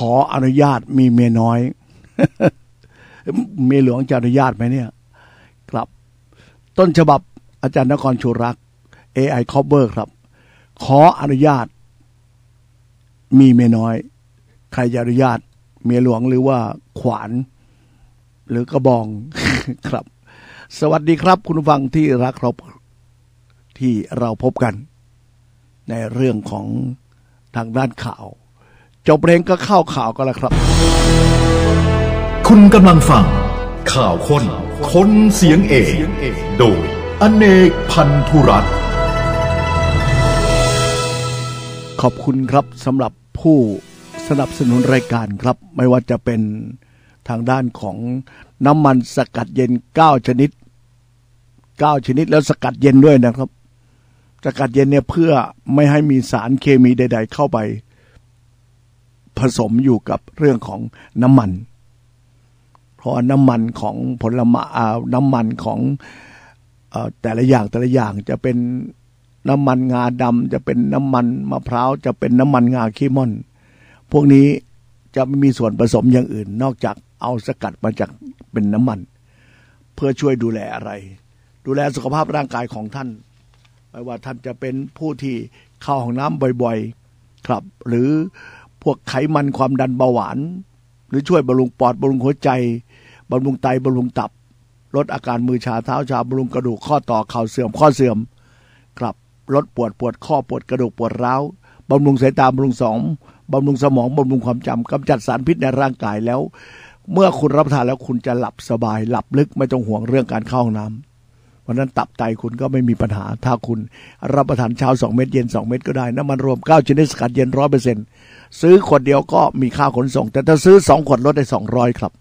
ออนุญาตมีเมียน้อย เมียหลวงจะอนุญาตไหมเนี่ยครับต้นฉบับอาจารย์นครชูรักษ์ AI Cover ครับขออนุญาตมีเมียน้อยใครจะอนุญาตเมียหลวงหรือว่าขวานหรือกระบอง ครับสวัสดีครับคุณผู้ฟังที่รักครับที่เราพบกันในเรื่องของทางด้านข่าวจบเพลงก็เข้าข่าวกันแล้วครับคุณกำลังฟังข่าวคนเสียงเอกโดยอเนกพันธุรัตน์ขอบคุณครับสำหรับผู้สนับสนุนรายการครับไม่ว่าจะเป็นทางด้านของน้ำมันสกัดเย็น9ชนิดแล้วสกัดเย็นด้วยนะครับสกัดเย็นเนี่ยเพื่อไม่ให้มีสารเคมีใดๆเข้าไปผสมอยู่กับเรื่องของน้ำมันเพราะน้ำมันของผลไม้น้ำมันของแต่ละอย่างจะเป็นน้ำมันงาดำจะเป็นน้ำมันมะพร้าวจะเป็นน้ำมันงาขี้ม่อนพวกนี้จะไม่มีส่วนผสมอย่างอื่นนอกจากเอาสกัดมาจากเป็นน้ำมันเพื่อช่วยดูแลอะไรดูแลสุขภาพร่างกายของท่านไม่ว่าท่านจะเป็นผู้ที่เข้าห้องน้ำบ่อยๆครับหรือพวกไขมันความดันเบาหวานหรือช่วยบำรุงปอดบำรุงหัวใจบำรุงไตบำรุงตับลดอาการมือชาเท้าชาบำรุงกระดูกข้อต่อเข่าเสื่อมข้อเสื่อมครับลดปวดข้อปวดกระดูกปวดร้าวบำรุงสายตาบำรุงบำรุงสมองบำรุงความจำกำจัดสารพิษในร่างกายแล้วเมื่อคุณรับประทานแล้วคุณจะหลับสบายหลับลึกไม่ต้องห่วงเรื่องการเข้าห้องน้ำเพราะนั้นตับไตคุณก็ไม่มีปัญหาถ้าคุณรับประทานเช้า2เม็ดเย็น2เม็ดก็ได้น้ำมันรวม9ชนิดสกัดเย็น 100% ซื้อขวดเดียวก็มีค่าขนส่งแต่ถ้าซื้อ2ขวดลดได้200ครับ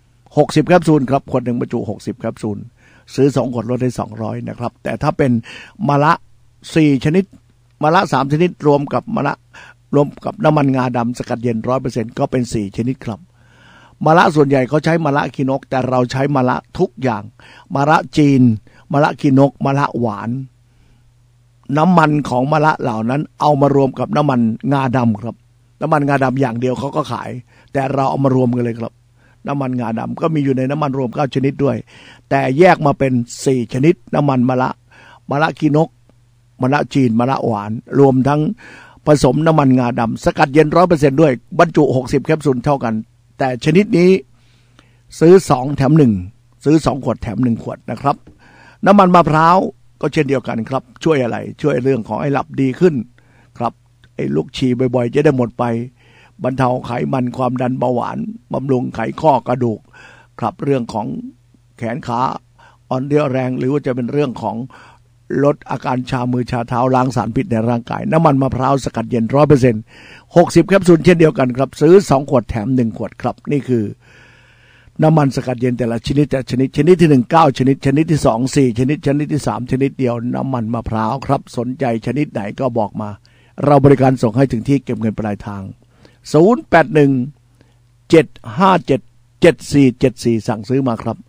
60แคปซูลครับขวดนึงบรรจุ60แคปซูลซื้อ2ขวดลดได้200นะครับแต่ถ้าเป็นมะละ4ชนิดมะละ3ชนิดรวมกับน้ำมันงาดำสกัดเย็น 100% ก็เป็น4ชนิดครับมะละส่วนใหญ่เขาใช้มะละขี้นกแต่เราใช้มะละทุกอย่างมะละจีนมะละขี้นกมะละหวานน้ำมันของมะละเหล่านั้นเอามารวมกับน้ำมันงาดำครับน้ำมันงาดำอย่างเดียวเขาก็ขายแต่เราเอามารวมกันเลยครับน้ำมันงาดำก็มีอยู่ในน้ำมันรวม9ชนิดด้วยแต่แยกมาเป็น4ชนิดน้ำมันมะละขี้นกมะละจีนมะละหวานรวมทั้งผสมน้ำมันงาดำสกัดเย็น 100% ด้วยบรรจุ60แคปซูลเท่ากันแต่ชนิดนี้ซื้อ2แถม1ซื้อ2ขวดแถม1ขวดนะครับน้ำมันมะพร้าวก็เช่นเดียวกันครับช่วยอะไรช่วยเรื่องของให้หลับดีขึ้นครับไอ้ลูกฉี่บ่อยๆจะได้หมดไปบรรเทาไขมันความดันเบาหวานบำรุงไขข้อกระดูกครับเรื่องของแขนขาอ่อนเรี่ยวแรงหรือว่าจะเป็นเรื่องของลดอาการชามือชาเท้าล้างสารพิษในร่างกายน้ำมันมะพร้าวสกัดเย็น 100% 60แคปซูลเช่นเดียวกันครับซื้อ2ขวดแถม1ขวดครับนี่คือน้ำมันสกัดเย็นแต่ละชนิดแต่ชนิดที่1 9ชนิดชนิดที่2 4ชนิดชนิดที่3ชนิดเดียวน้ำมันมะพร้าวครับสนใจชนิดไหนก็บอกมาเราบริการส่งให้ถึงที่เก็บเงินปลายทาง081 757 7474สั่งซื้อมาครับ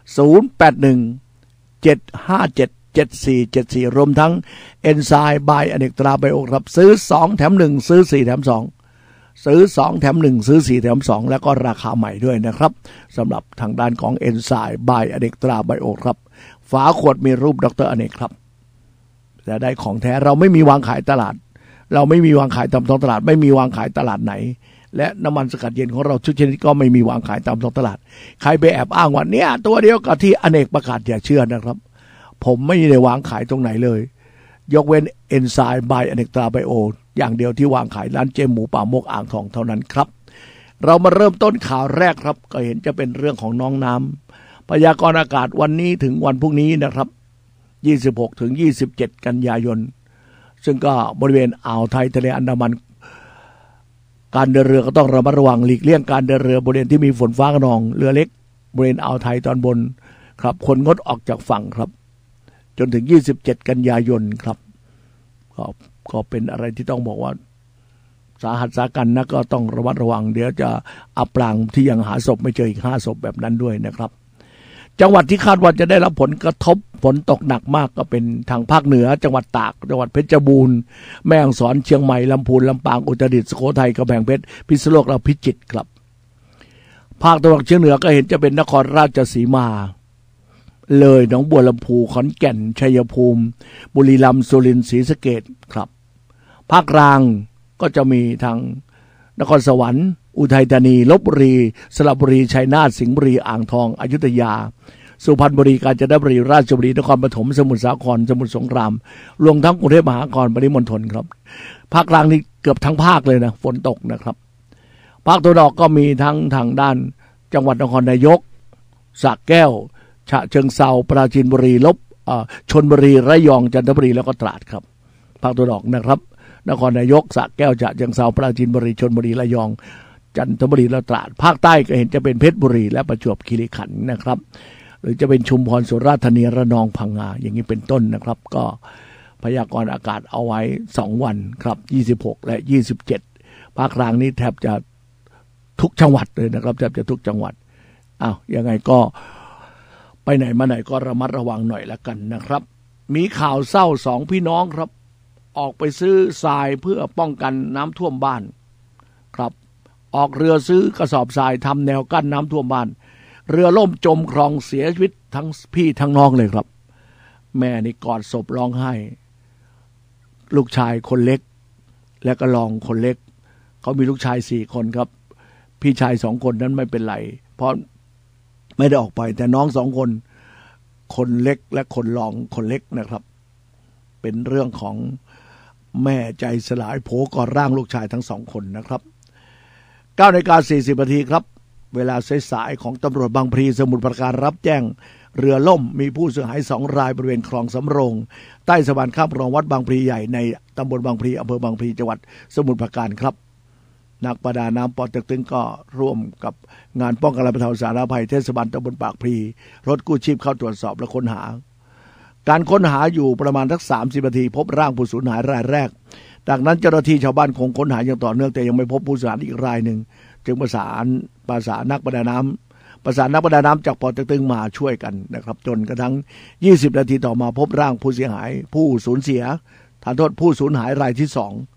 081 757 7474รวมทั้งเอนไซม์บายอเนกตราไบโอครับซื้อ2แถม1ซื้อ4แถม2ซื้อ2แถม1ซื้อ4แถม2แล้วก็ราคาใหม่ด้วยนะครับสำหรับทางด้านของเอนไซม์บายอเนกตราไบโอครับฝาขวดมีรูปดร.อเนกครับแต่ได้ของแท้เราไม่มีวางขายตลาดเราไม่มีวางขายตามท้องตลาดไม่มีวางขายตลาดไหนและน้ำมันสกัดเย็นของเราทุกชนิดก็ไม่มีวางขายตามท้องตลาดใครไปแอบอ้างว่าเนี่ยตัวเดียวกับที่อเนกประกาศอย่าเชื่อนะครับผมไม่ได้วางขายตรงไหนเลยยกเว้นเอนไซม์บายอเนกตราไบโออย่างเดียวที่วางขายร้านเจมหมูป่าโมกอ่างทองเท่านั้นครับเรามาเริ่มต้นข่าวแรกครับก็เห็นจะเป็นเรื่องของน้องน้ำพยากรณ์อากาศวันนี้ถึงวันพรุ่งนี้นะครับ26ถึง27กันยายนซึ่งก็บริเวณอ่าวไทยทะเลอันดามันการเดินเรือก็ต้องระมัดระวังหลีกเลี่ยงการเดินเรือบริเวณที่มีฝนฟ้าคะนองเรือเล็กบริเวณอ่าวไทยตอนบนครับคนงดออกจากฝั่งครับจนถึง27กันยายนครับก็เป็นอะไรที่ต้องบอกว่าสาหัสสากันนะก็ต้องระมัดระวังเดี๋ยวจะอับปางที่ยังหาศพไม่เจออีก5ศพแบบนั้นด้วยนะครับจังหวัดที่คาดว่าจะได้รับผลกระทบฝนตกหนักมากก็เป็นทางภาคเหนือจังหวัดตากจังหวัดเพชรบูรณ์แม่ฮ่องสอนเชียงใหม่ลำพูนลำปางอุตรดิตถ์สุโขทัยกำแพงเพชรพิษณุโลกและพิจิตรครับภาคตะวันออกเฉียงเหนือก็เห็นจะเป็นนครราชสีมาเลยหนองบัวลำพูขอนแก่นชัยภูมิบุรีรัมย์สุรินทร์ศรีสะเกษครับภาคกลางก็จะมีทางนครสวรรค์อุทัยธานีลพบุรีสระบุรีชัยนาทสิงห์บุรีอ่างทองอยุธยาสุพรรณบุรีกาญจนบุรีราชบุรีนครปฐมสมุทรสาครสมุทรสงครามรวมทั้งกรุงเทพมหานครปริมณฑลครับภาคกลางนี่เกือบทั้งภาคเลยนะฝนตกนะครับภาคตะวันออกก็มีทั้งทางด้านจังหวัดนครนายกสระแก้วฉะเชิงเทราปราจีนบุรีชลบุรีระยองจันทบุรีแล้วก็ตราดครับภาคตะวันออกนะครับนครนายกสระแก้วฉะเชิงเทราปราจีนบุรีชลบุรีระยองจันทบุรีและตราดภาคใต้ก็เห็นจะเป็นเพชรบุรีและประจวบคีรีขันธ์นะครับหรือจะเป็นชุมพรสุราษฎร์ธานีระนองพังงาอย่างนี้เป็นต้นนะครับก็พยากรณ์อากาศเอาไว้2วันครับ26และ27ภาคกลางนี้แทบจะทุกจังหวัดเลยนะครับแทบจะทุกจังหวัดยังไงก็ไปไหนมาไหนก็ระมัดระวังหน่อยละกันนะครับมีข่าวเศร้า2พี่น้องครับออกไปซื้อทรายเพื่อป้องกันน้ำท่วมบ้านครับออกเรือซื้อกระสอบทรายทำแนวกั้นน้ำท่วมบ้านเรือล่มจมคลองเสียชีวิตทั้งพี่ทั้งน้องเลยครับแม่นี่กอดศพร้องไห้ลูกชายคนเล็กและก็รองคนเล็กเขามีลูกชาย4คนครับพี่ชาย2คนนั้นไม่เป็นไรเพราะไม่ได้ออกไปแต่น้อง2คนคนเล็กและคนรองคนเล็กนะครับเป็นเรื่องของแม่ใจสลายโผกอดร่างลูกชายทั้ง2คนนะครับ9:40 นาทีครับเวลาสายๆของตำรวจบางพลีสมุทรปราการรับแจ้งเรือล่มมีผู้เสียหาย2รายบริเวณคลองสำโรงใต้สะพานข้ามคลองวัดบางพลีใหญ่ในตำบลบางพลีอำเภอบางพลีจังหวัดสมุทรปราการครับนักประดาน้ำปอเต็กตึงก็ร่วมกับงานป้องกันและบรรเทาสาธารณภัยเทศบาลตำบลปากพลีรถกู้ชีพเข้าตรวจสอบและค้นหาการค้นหาอยู่ประมาณสัก30 นาทีพบร่างผู้สูญหายรายแรกจากนั้นเจ้าหน้าที่ชาวบ้านคงค้นหาอย่างต่อเนื่องแต่ยังไม่พบผู้สูญหายอีกรายหนึ่งจึงประสานนักประดาน้ำจากปอเต็กตึงมาช่วยกันนะครับจนกระทั่ง20 นาทีต่อมาพบร่างผู้เสียหายผู้สูญเสียผู้สูญหายรายที่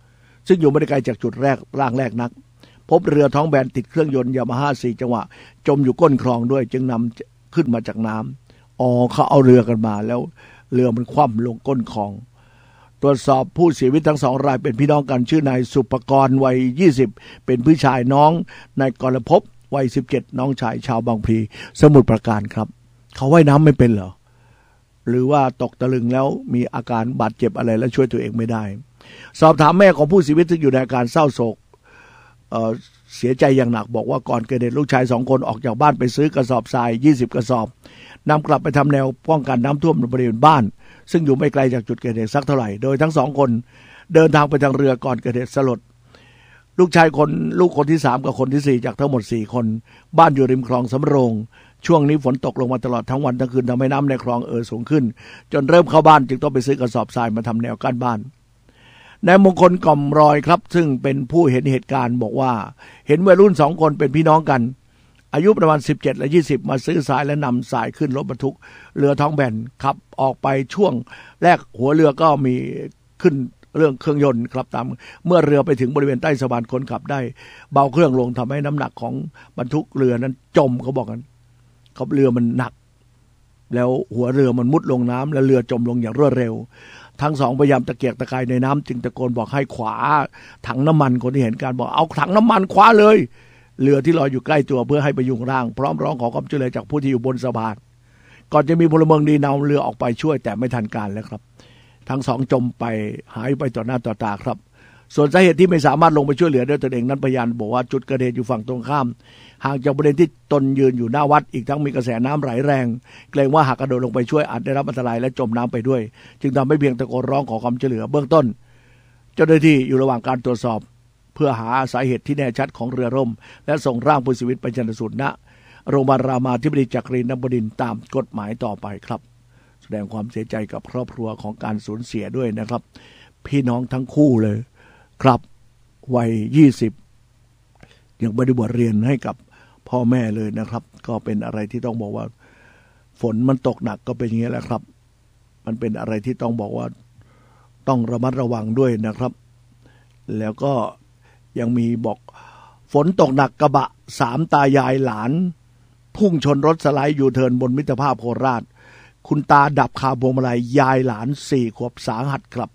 2ซึ่งอยู่ไม่ได้ไกลจากจุดแรกร่างแรกนักพบเรือท้องแบนติดเครื่องยนต์ยามาฮ่า4จังหวะจมอยู่ก้นคลองด้วยจึงนำขึ้นมาจากน้ำเขาเอาเรือกันมาแล้วเรือมันคว่ำลงก้นคลองตรวจสอบผู้เสียชีวิตทั้ง2รายเป็นพี่น้องกันชื่อนายสุปกรณ์วัย20เป็นพี่ชายน้องนายกรภพวัย17น้องชายชาวบางพลีสมุทรปราการครับเขาว่ายน้ำไม่เป็นเหรอหรือว่าตกตะลึงแล้วมีอาการบาดเจ็บอะไรแล้วช่วยตัวเองไม่ได้สอบถามแม่ของผู้เสียชีวิตซึ่งอยู่ในอาการเศร้าโศกเสียใจอย่างหนักบอกว่าก่อนเกิดเหตุลูกชาย2คนออกจากบ้านไปซื้อกระสอบทราย20กระสอบนำกลับไปทำแนวป้องกันน้ำท่วมบริเวณบ้านซึ่งอยู่ไม่ไกลจากจุดเกิดเหตุสักเท่าไหร่โดยทั้ง2คนเดินทางไปทางเรือก่อนเกิดเหตุสลดลูกคนที่3กับคนที่4จากทั้งหมด4คนบ้านอยู่ริมคลองสำโรงช่วงนี้ฝนตกลงมาตลอดทั้งวันทั้งคืนทำให้น้ำในคลองสูงขึ้นจนเริ่มเข้าบ้านจึงต้องไปซื้อกระสอบทรายมาทำแนวกั้นบ้านนายมงคลกล่อมรอยครับซึ่งเป็นผู้เห็นเหตุการณ์บอกว่าเห็นวัยรุ่น2คนเป็นพี่น้องกันอายุประมาณ17และ20มาซื้อทรายและนำทรายขึ้นรถบรรทุกเรือท้องแบนขับออกไปช่วงแรกหัวเรือก็มีขึ้นเรื่องเครื่องยนต์ครับตามเมื่อเรือไปถึงบริเวณใต้สะพานคนขับได้เบาเครื่องลงทำให้น้ำหนักของบรรทุกเรือนั้นจมเขาบอกกันครับเรือมันหนักแล้วหัวเรือมันมุดลงน้ำและเรือจมลงอย่างรวดเร็วทั้ง2พยายามตะเกียกตะกายในน้ำจึงตะโกนบอกให้ขวาถังน้ำมันคนที่เห็นการบอกเอาถังน้ำมันขวาเลยเรือที่ลอยอยู่ใกล้ตัวเพื่อให้พยุงร่างพร้อมร้องขอความช่วยเหลือจากผู้ที่อยู่บนสะพานก่อนจะมีพลเมืองดีนำเรือออกไปช่วยแต่ไม่ทันการแล้วครับทั้ง2จมไปหายไปต่อหน้าต่อตาครับส่วนสาเหตุที่ไม่สามารถลงไปช่วยเหลือด้วยตนเองนั้นพยานบอกว่าจุดเกิดเหตุอยู่ฝั่งตรงข้ามห่างจากบริเวณที่ตนยืนอยู่หน้าวัดอีกทั้งมีกระแสน้ำไหลแรงเกรงว่าหากกระโดดลงไปช่วยอาจได้รับอันตรายและจมน้ำไปด้วยจึงทำให้เพียงตะโกนร้องขอความช่วยเหลือเบื้องต้นเจ้าหน้าที่อยู่ระหว่างการตรวจสอบเพื่อหาสาเหตุที่แน่ชัดของเรือร่มและส่งร่างผู้เสียชีวิตไปชันสูตรณโรงพยาบาลรามาธิบดีจักรีนบดินทร์ตามกฎหมายต่อไปครับแสดงความเสียใจกับครอบครัวของการสูญเสียด้วยนะครับพี่น้องทั้งคู่เลยครับวัย20ยังไม่ได้บวชเรียนให้กับพ่อแม่เลยนะครับก็เป็นอะไรที่ต้องบอกว่าฝนมันตกหนักก็เป็นอย่างนี้แหละครับมันเป็นอะไรที่ต้องบอกว่าต้องระมัดระวังด้วยนะครับแล้วก็ยังมีบอกฝนตกหนักกระบะ3ตายายหลานพุ่งชนรถสไลด์ยูเทิร์นบนมิตรภาพโคราชคุณตาดับคาพวงมาลัยยายหลาน4 ขวบสาหัสครับ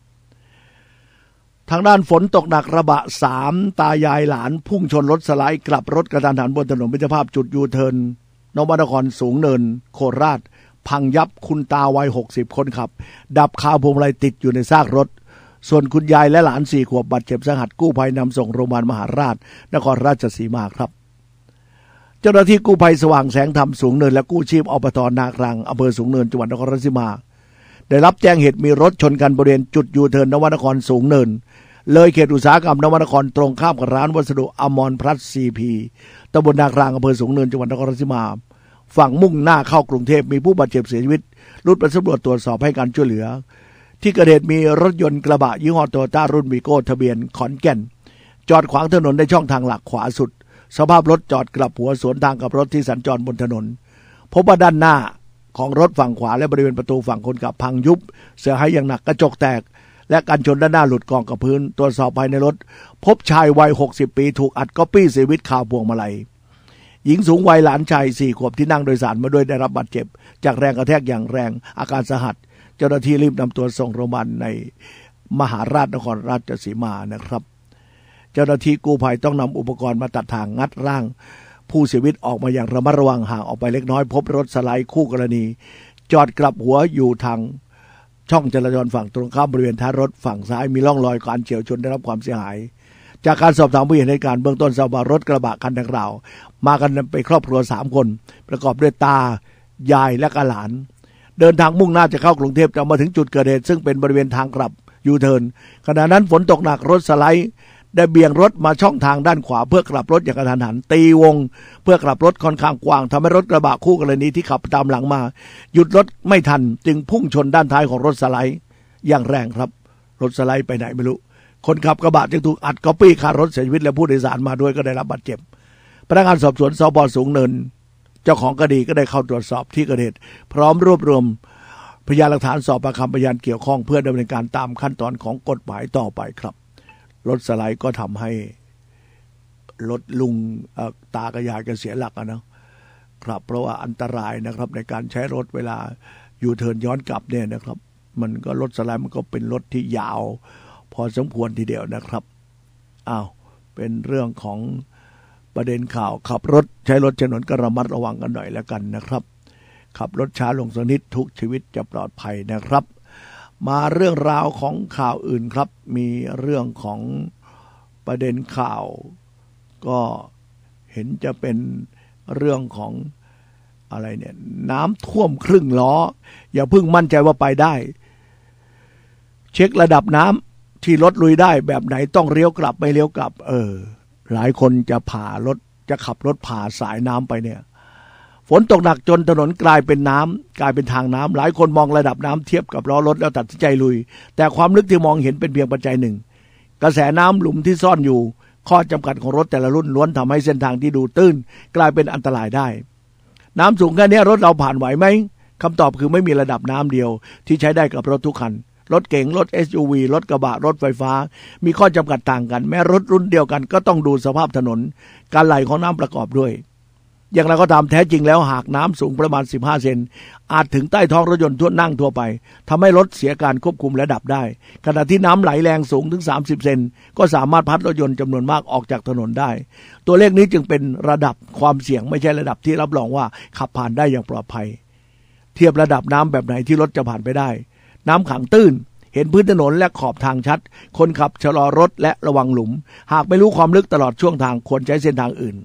ทางด้านฝนตกหนักกระบะ3ตายายหลานพุ่งชนรถสไลด์กลับรถกระทันหันบนถนนมิตรภาพจุดยูเทิร์นนวนครสูงเนินโคราชพังยับคุณตาวัย60คนขับดับคาพวงมาลัยติดอยู่ในซากรถส่วนคุณยายและหลาน4 ขวบบาดเจ็บสาหัสกู้ภัยนำส่งโรงพยาบาลมหาราชนครราชสีมาครับเจ้าหน้าที่กู้ภัยสว่างแสงธรรมสูงเนินและกู้ชีพอบต.นากลางอำเภอสูงเนินจังหวัดนครราชสีมาได้รับแจ้งเหตุมีรถชนกันบริเวณจุดยูเทิร์นนวนครสูงเนินเลยเขตอุตสาหกรรมนวนครตรงข้ามกับร้านวัสดุอมรพลัสซีพีตำบลนากลางอำเภอสูงเนินจังหวัดนครราชสีมาฝั่งมุ่งหน้าเข้ากรุงเทพมีผู้บาดเจ็บเสียชีวิตรุดไปสำรวจตรวจสอบให้การช่วยเหลือที่เกิดเหตุมีรถยนต์กระบะยี่ห้อโตโยต้ารุ่นวีโก้ทะเบียนขอนแก่นจอดขวางถนนในช่องทางหลักขวาสุดสภาพรถจอดกลับหัวสวนทางกับรถที่สัญจรบนถนนพบว่าด้านหน้าของรถฝั่งขวาและบริเวณประตูฝั่งคนขับพังยุบเสียหายอย่างหนักกระจกแตกและกันชนด้านหน้าหลุดกองกับพื้นตรวจสอบภายในรถพบชายวัย60 ปีถูกอัดก๊อปปี้เสียชีวิตคาพวงมาลัยหญิงสูงวัยหลานชาย4 ขวบที่นั่งโดยสารมาด้วยได้รับบาดเจ็บจากแรงกระแทกอย่างแรงอาการสาหัสเจ้าหน้าที่รีบนำตัวส่งโรงพยาบาลในมหาราชนครราชสีมานะครับเจ้าหน้าที่กู้ภัยต้องนำอุปกรณ์มาตัดทางงัดร่างผู้เสียชีวิตออกมาอย่างระมัดระวังห่างออกไปเล็กน้อยพบรถสไลด์คู่กรณีจอดกลับหัวอยู่ทางช่องจราจรฝั่งตรงข้ามบริเวณท้ายรถฝั่งซ้ายมีร่องรอยการเฉี่ยวชนได้รับความเสียหายจากการสอบถามผู้เห็นเหตุการณ์เบื้องต้นทราบว่ารถกระบะคันดังกล่าวมากันเป็นครอบครัว3 คนประกอบด้วยตายายและหลานเดินทางมุ่งหน้าจะเข้ากรุงเทพจะมาถึงจุดเกิดเหตุซึ่งเป็นบริเวณทางกลับยูเทิร์นขณะนั้นฝนตกหนักรถสไลด์ได้เบี่ยงรถมาช่องทางด้านขวาเพื่อกลับรถอย่างกระทันหันตีวงเพื่อกลับรถค่อนข้างกว้างทำให้รถกระบะคู่กรณีที่ขับตามหลังมาหยุดรถไม่ทันจึงพุ่งชนด้านท้ายของรถสไลด์อย่างแรงครับรถสไลด์ไปไหนไม่รู้คนขับกระบะจึงถูกอัดก๊อปปี้คารถเสียชีวิตและผู้โดยสารมาด้วยก็ได้รับบาดเจ็บพนักงานสอบสวนสภ.สูงเนินเจ้าของคดีก็ได้เข้าตรวจสอบที่เกิดเหตุพร้อมรวบรวมพยานหลักฐานสอบปากคำพยานเกี่ยวข้องเพื่อดำเนินการตามขั้นตอนของกฎหมายต่อไปครับรถสไลด์ก็ทำให้รถลุงตากับยายก็เสียหลักนะครับเพราะว่าอันตรายนะครับในการใช้รถเวลายูเทิร์นย้อนกลับเนี่ยนะครับมันก็รถสไลด์มันก็เป็นรถที่ยาวพอสมควรทีเดียวนะครับเป็นเรื่องของประเด็นข่าวขับรถใช้รถถนนก็ระมัดระวังกันหน่อยแล้วกันนะครับขับรถช้าลงสักนิดทุกชีวิตจะปลอดภัยนะครับมาเรื่องราวของข่าวอื่นครับมีเรื่องของประเด็นข่าวก็เห็นจะเป็นเรื่องของอะไรเนี่ยน้ำท่วมครึ่งล้ออย่าเพิ่งมั่นใจว่าไปได้เช็คระดับน้ำที่รถลุยได้แบบไหนต้องเลี้ยวกลับไม่เลี้ยวกลับหลายคนจะขับรถผ่าสายน้ำไปเนี่ยฝนตกหนักจนถนนกลายเป็นทางน้ำหลายคนมองระดับน้ำเทียบกับล้อรถแล้วตัดสินใจลุยแต่ความลึกที่มองเห็นเป็นเพียงปัจจัยหนึ่งกระแสน้ำหลุมที่ซ่อนอยู่ข้อจำกัดของรถแต่ละรุ่นล้วนทำให้เส้นทางที่ดูตื้นกลายเป็นอันตรายได้น้ำสูงแค่นี้รถเราผ่านไหวไหมคำตอบคือไม่มีระดับน้ำเดียวที่ใช้ได้กับรถทุกคันรถเก๋งรถ SUV รถกระบะรถไฟฟ้ามีข้อจำกัดต่างกันแม้รถรุ่นเดียวกันก็ต้องดูสภาพถนนการไหลของน้ำประกอบด้วยอย่างไรก็ตามแท้จริงแล้วหากน้ำสูงประมาณ15 เซนอาจถึงใต้ท้องรถยนต์ทั่วไปทำให้รถเสียการควบคุมและดับได้ขณะที่น้ำไหลแรงสูงถึง30 เซนก็สามารถพัดรถยนต์จำนวนมากออกจากถนนได้ตัวเลขนี้จึงเป็นระดับความเสี่ยงไม่ใช่ระดับที่รับรองว่าขับผ่านได้อย่างปลอดภัยเทียบระดับน้ำแบบไหนที่รถจะผ่านไปได้น้ำขังตื้นเห็นพื้นถนนและขอบทางชัดคนขับชะลอรถและระวังหลุมหากไม่รู้ความลึกตลอดช่วงทางควรใช้เส้นทางอื่น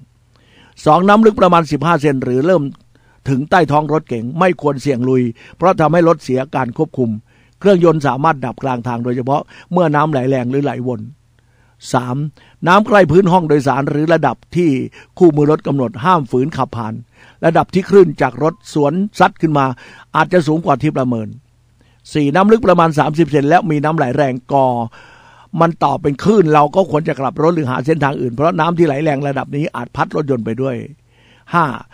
2น้ำลึกประมาณ15 เซนหรือเริ่มถึงใต้ท้องรถเก๋งไม่ควรเสี่ยงลุยเพราะทำให้รถเสียการควบคุมเครื่องยนต์สามารถดับกลางทางโดยเฉพาะเมื่อน้ำไหลแรงหรือไหลวน 3. น้ำใกล้พื้นห้องโดยสารหรือระดับที่คู่มือรถกำหนดห้ามฝืนขับผ่านระดับที่คลื่นจากรถสวนซัดขึ้นมาอาจจะสูงกว่าที่ประเมิน 4. น้ำลึกประมาณ30 เซนแล้วมีน้ำไหลแรงมันต่อเป็นคลื่นเราก็ควรจะกลับรถหรือหาเส้นทางอื่นเพราะน้ำที่ไหลแรงระดับนี้อาจพัดรถยนต์ไปด้วย 5.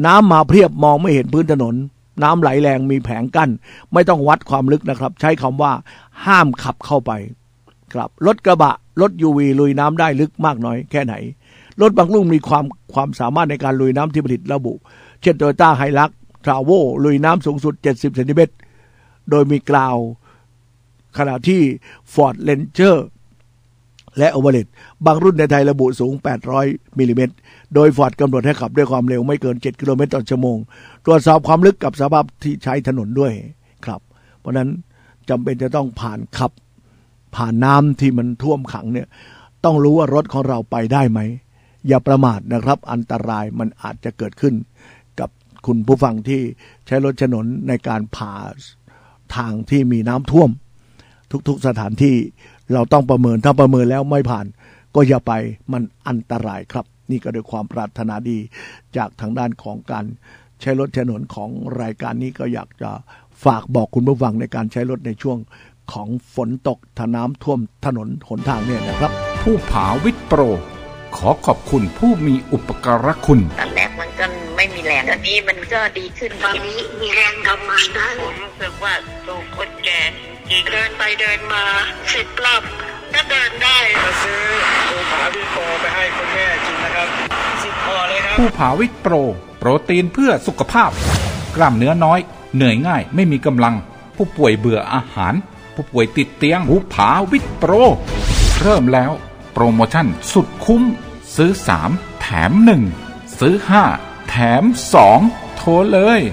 น้ำมาเพียบมองไม่เห็นพื้นถนนน้ำไหลแรงมีแผงกั้นไม่ต้องวัดความลึกนะครับใช้คำว่าห้ามขับเข้าไปครับรถกระบะรถ UV ลุยน้ำได้ลึกมากน้อยแค่ไหนรถบางรุ่นมีความสามารถในการลุยน้ำที่ผลิตระบุเช่น Toyota Hilux Travo ลุยน้ำสูงสุด70 เซนติเมตรโดยมีกราวขณะที่ Ford Ranger และ Everest บางรุ่นในไทยระบุสูง800มิลลิเมตรโดย Ford กำหนดให้ขับด้วยความเร็วไม่เกิน7กิโลเมตรต่อชั่วโมงตรวจสอบความลึกกับสภาพที่ใช้ถนนด้วยครับเพราะนั้นจำเป็นจะต้องผ่านน้ำที่มันท่วมขังเนี่ยต้องรู้ว่ารถของเราไปได้ไหมอย่าประมาทนะครับอันตรายมันอาจจะเกิดขึ้นกับคุณผู้ฟังที่ใช้รถถนนในการผ่าทางที่มีน้ำท่วมทุกๆสถานที่เราต้องประเมินถ้าประเมินแล้วไม่ผ่านก็อย่าไปมันอันตรายครับนี่ก็ด้วยความปรารถนาดีจากทางด้านของการใช้รถถนนของรายการนี้ก็อยากจะฝากบอกคุณผู้ฟังในการใช้รถในช่วงของฝนตกถ้าน้ำท่วมถนนหนทางเนี่ยนะครับผู้ผาวิทย์โปรขอขอบคุณผู้มีอุปการะคุณตอนแรกมันก็ไม่มีแรงตอนนี้มันก็ดีขึ้นตอนนี้มีแรงทำงานได้ผมรู้สึกว่าสู้คนแก่จริงเดินไปเดินมา10 รอบก็เดินได้มาซื้อผู้ผาวิทย์โปรไปให้คุณแม่กินนะครับ10 ห่อเลยครับผู้ผาวิทย์โปรโปรตีนเพื่อสุขภาพกล้ามเนื้อน้อยเหนื่อยง่ายไม่มีกำลังผู้ป่วยเบื่ออาหารผู้ป่วยติดเตียงผู้ผาวิทย์โปรเริ่มแล้วโปรโมชั่นสุดคุ้มซื้อ3แถม1ซื้อ5แถม2โทรเลย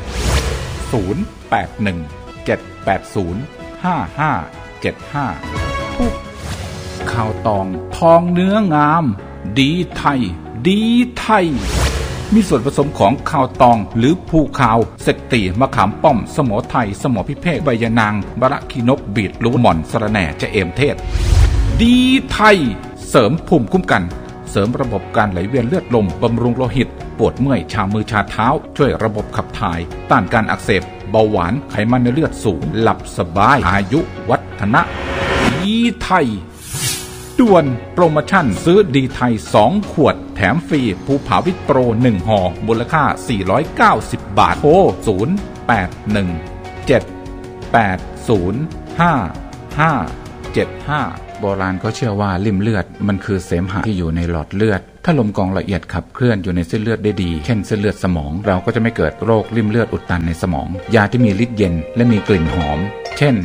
0817805575ผู้ข้าวตองทองเนื้องามดีไทยดีไทยมีส่วนผสมของข้าวตองหรือภูขาวเสกตีมะขามป้อมสมอไทยสมอพิเภกใบยะนางบะระขีนกบีดลูกหม่อนสะระแหน่จะเอมเทศดีไทยเสริมภูมิคุ้มกันเสริมระบบการไหลเวียนเลือดลมบำรุงโลหิตปวดเมื่อยชามือชาเท้าช่วยระบบขับถ่ายต้านการอักเสบเบาหวานไขมันในเลือดสูงหลับสบายอายุวัฒนะดีไทยด่วนโปรโมชั่นซื้อดีไทย2ขวดแถมฟรีภูผาวิทย์โปร1ห่อมูลค่า490 บาทโทร0817805575โบราณก็เชื่อว่าลิ่มเลือดมันคือเสมหะที่อยู่ในหลอดเลือดถ้าลมกองละเอียดขับเคลื่อนอยู่ในเส้นเลือดได้ดีเช่นเส้นเลือดสมองเราก็จะไม่เกิดโรคลิ่มเลือดอุดตันในสมองยาที่มีฤทธิ์เย็นและมีกลิ่นหอมเช่น